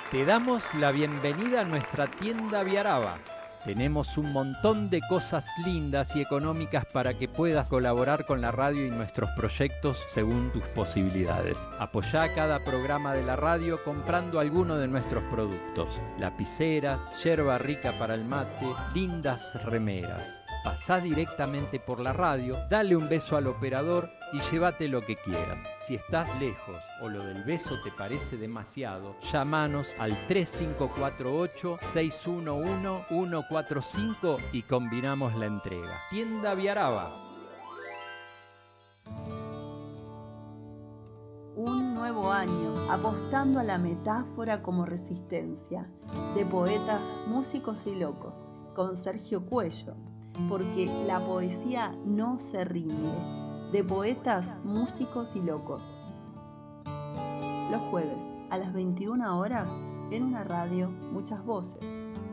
Te damos la bienvenida a nuestra tienda Viaraba. Tenemos un montón de cosas lindas y económicas para que puedas colaborar con la radio y nuestros proyectos según tus posibilidades. Apoyá cada programa de la radio comprando alguno de nuestros productos. Lapiceras, yerba rica para el mate, lindas remeras. Pasá directamente por la radio, dale un beso al operador y llévate lo que quieras. Si estás lejos o lo del beso te parece demasiado, llámanos al 3548-611-145 y combinamos la entrega. Tienda Viaraba. Un nuevo año, apostando a la metáfora como resistencia, de poetas, músicos y locos, con Sergio Cuello, porque la poesía no se rinde, de poetas, músicos y locos. Los jueves, a las 21 horas, en una radio, muchas voces.